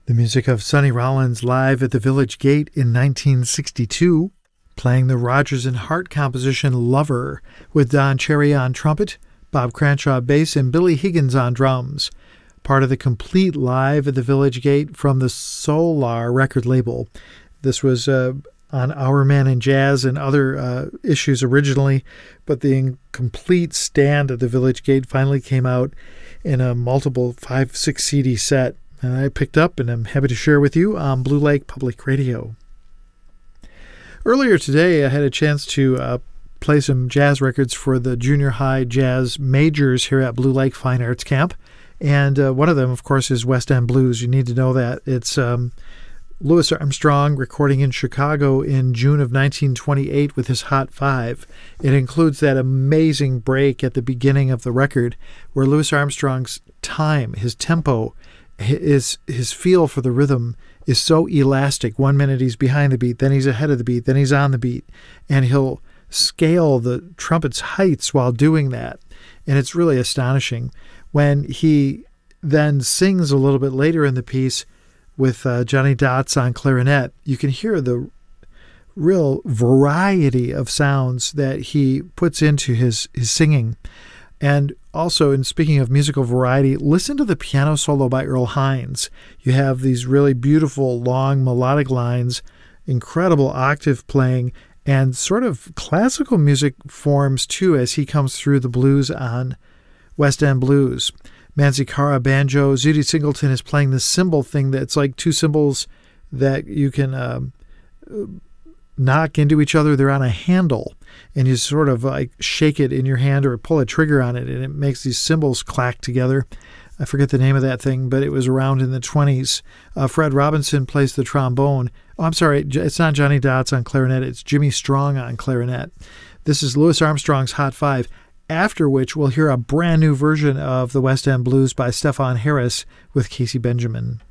The music of Sonny Rollins live at the Village Gate in 1962, playing the Rodgers and Hart composition Lover with Don Cherry on trumpet, Bob Cranshaw bass, and Billy Higgins on drums. Part of the complete live at the Village Gate from the Solar record label. This was on Our Man in Jazz and other issues originally, but the complete stand at the Village Gate finally came out in a multiple 5-6 CD set. And I picked up and I'm happy to share with you on Blue Lake Public Radio. Earlier today, I had a chance to play some jazz records for the junior high jazz majors here at Blue Lake Fine Arts Camp. And one of them, of course, is West End Blues. You need to know that. It's Louis Armstrong recording in Chicago in June of 1928 with his Hot Five. It includes that amazing break at the beginning of the record where Louis Armstrong's time, his tempo, his feel for the rhythm is so elastic. 1 minute he's behind the beat, then he's ahead of the beat, then he's on the beat, and he'll scale the trumpet's heights while doing that. And it's really astonishing. When he then sings a little bit later in the piece with Johnny Dotz on clarinet, you can hear the real variety of sounds that he puts into his singing. And also, in speaking of musical variety, listen to the piano solo by Earl Hines. You have these really beautiful, long melodic lines, incredible octave playing, and sort of classical music forms too as he comes through the blues on West End Blues. Manzikara banjo. Zutty Singleton is playing the cymbal thing that's like two cymbals that you can knock into each other. They're on a handle, and you sort of like shake it in your hand or pull a trigger on it, and it makes these cymbals clack together. I forget the name of that thing, but it was around in the 20s. Fred Robinson plays the trombone. Oh, I'm sorry, it's not Johnny Dotz on clarinet, it's Jimmy Strong on clarinet. This is Louis Armstrong's Hot Five, after which we'll hear a brand new version of the West End Blues by Stefan Harris with Casey Benjamin.